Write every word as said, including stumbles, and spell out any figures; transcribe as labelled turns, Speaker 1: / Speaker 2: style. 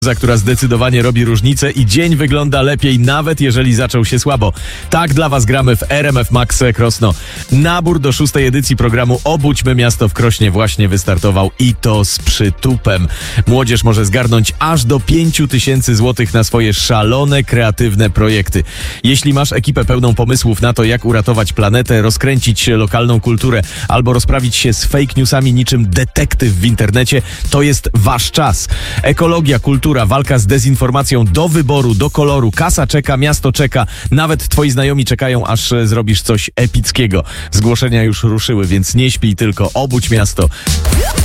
Speaker 1: która zdecydowanie robi różnicę i dzień wygląda lepiej, nawet jeżeli zaczął się słabo. Tak dla Was gramy w R M F Max Krosno. Nabór do szóstej edycji programu Obudźmy Miasto w Krośnie właśnie wystartował i to z przytupem. Młodzież może zgarnąć aż do pięć tysięcy złotych na swoje szalone, kreatywne projekty. Jeśli masz ekipę pełną pomysłów na to, jak uratować planetę, rozkręcić lokalną kulturę albo rozprawić się z fake newsami niczym detektyw w internecie, to jest Wasz czas. Ekologia, kultura, walka z dezinformacją do wyboru, do koloru. Kasa czeka, miasto czeka. Nawet Twoi znajomi czekają, aż zrobisz coś epickiego. Zgłoszenia już ruszyły, więc nie śpij, tylko obudź miasto.